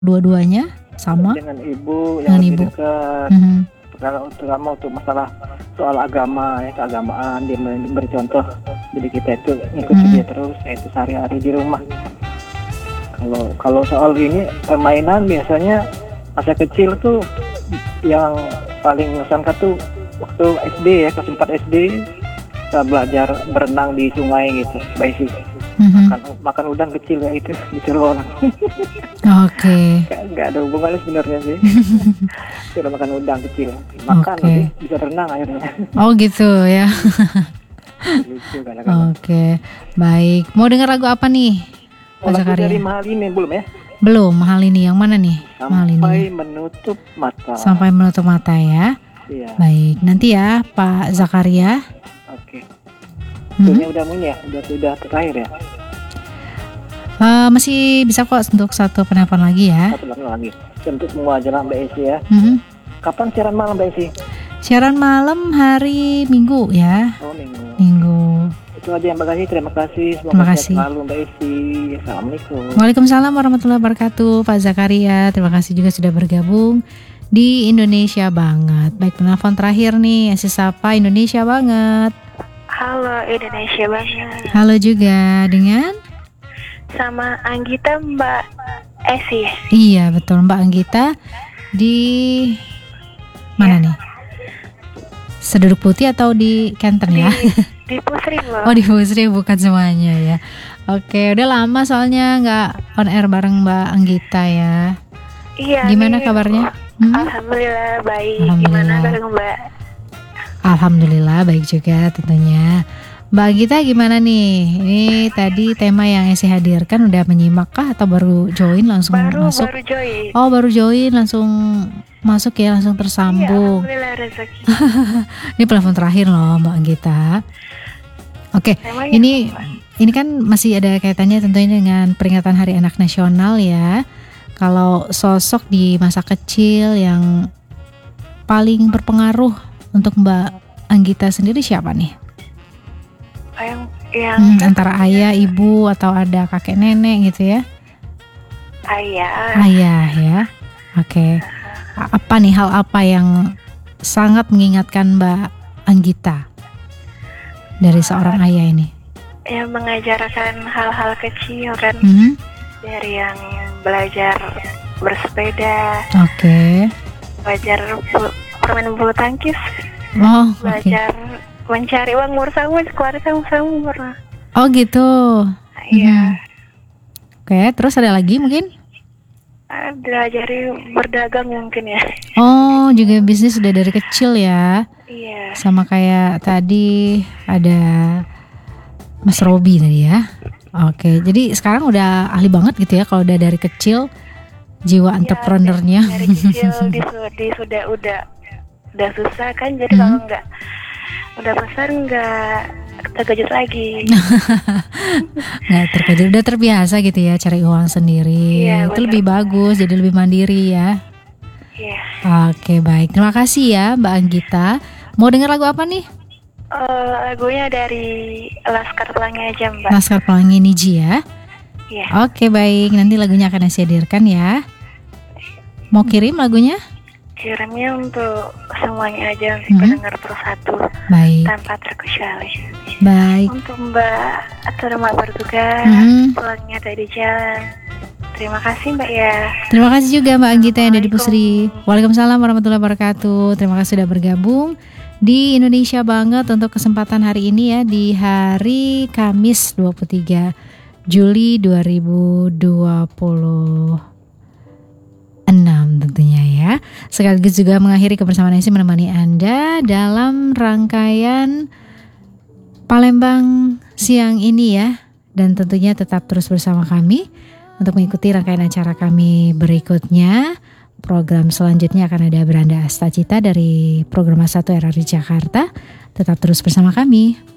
dua-duanya sama dengan ibu dengan yang ibu. lebih dekat. Mhm. Kalau terutama untuk masalah soal agama ya, keagamaan dia bercontoh, jadi kita itu ngikutin dia terus, itu sehari-hari di rumah. Kalau soal ini permainan biasanya masa kecil tuh yang paling ngesankat tuh waktu SD ya, kelas 4 SD kita belajar berenang di sungai gitu, Mbak Isi. Makan udang kecil ya itu disuruh orang. Oke. Nggak ada hubungannya sebenarnya sih. Sudah makan udang kecil, makan Oke. bisa renang akhirnya. Oh gitu ya. Lucu kadang-kadang. Oke, baik. Mau dengar lagu apa nih, Pak Lagu Zakaria? dari Mahal ini belum ya? Belum, Mahal ini yang mana nih? Mahal Sampai ini. menutup mata. Sampai menutup mata ya. Iya. Baik, nanti ya Pak Zakaria. Oke. Ini udah ya, udah terakhir ya. Masih bisa kok untuk satu penelpon lagi ya. Satu lagi. Untuk semua jalan Mbak Esi ya. Kapan siaran malam Mbak Esi? Siaran malam hari Minggu ya. Oh, Minggu. Itu aja Mbak Esi, terima kasih. Terima kasih. Selalu Mbak Esi. Assalamualaikum. Waalaikumsalam warahmatullahi wabarakatuh, Pak Zakaria. Terima kasih juga sudah bergabung di Indonesia Banget. Baik, penelpon terakhir nih, Sapa Indonesia Banget. Halo Indonesia Banget. Halo juga dengan sama Anggita Mbak Esi. Iya betul, Mbak Anggita di mana nih? Seduduk Putih atau di Kenten ya? Di Pusri loh. Oh di Pusri, bukan semuanya ya. Oke, udah lama soalnya nggak on air bareng Mbak Anggita ya. Iya. Gimana kabarnya? Alhamdulillah baik. Alhamdulillah. Gimana bareng Mbak? Alhamdulillah baik juga tentunya. Mbak Gita gimana nih? Ini tadi tema yang Esi hadirkan udah menyimak kah atau baru join langsung masuk? Baru join. Oh baru join langsung masuk ya, langsung tersambung. Iya, alhamdulillah rezeki. Ini telepon terakhir loh Mbak Gita. Oke, ini kan masih ada kaitannya tentunya dengan peringatan Hari Anak Nasional ya. Kalau sosok di masa kecil yang paling berpengaruh untuk Mbak Anggita sendiri siapa nih? Yang antara ayah, ibu, atau ada kakek nenek gitu ya? Ayah ya. Oke. Apa nih hal apa yang sangat mengingatkan Mbak Anggita dari seorang ayah ini? Yang mengajarkan hal-hal kecil kan, dari yang belajar bersepeda, belajar permainan bulu tangkis, belajar mencari uang bersama, keluarga sama. Oh gitu. Iya. Oke, terus ada lagi mungkin? Belajar berdagang mungkin ya. Oh, juga bisnis sudah dari kecil ya? Iya. Sama kayak tadi ada Mas Robi tadi ya. Oke, jadi sekarang udah ahli banget gitu ya kalau udah dari kecil jiwa entrepreneurnya. Dari kecil udah susah kan, jadi kalau nggak udah besar nggak terkejut lagi. Nggak terkejut, udah terbiasa gitu ya cari uang sendiri. Iya, itu lebih bagus, jadi lebih mandiri ya. Iya. Oke baik, terima kasih ya Mbak Anggita. Mau dengar lagu apa nih? Lagunya dari Laskar Pelangi aja Mbak. Laskar Pelangi Niji ya. Iya. Oke baik, nanti lagunya akan saya hadirkan ya. Mau kirim lagunya? Kirimnya untuk semuanya aja, untuk pendengar persatu. Baik. Tanpa terkecuali. Baik. Untuk Mbak atau Mbak bertugas, pulangnya tadi jalan. Terima kasih Mbak ya. Terima kasih juga Mbak Anggita yang ada di Pusri. Waalaikumsalam warahmatullahi wabarakatuh. Terima kasih sudah bergabung di Indonesia Banget untuk kesempatan hari ini ya, di hari Kamis 23 Juli 2026 tentunya ya. Sekaligus juga mengakhiri kebersamaan Esi menemani Anda dalam rangkaian Palembang siang ini ya. Dan tentunya tetap terus bersama kami untuk mengikuti rangkaian acara kami berikutnya. Program selanjutnya akan ada Beranda Astacita dari Program 1 RRI Jakarta. Tetap terus bersama kami.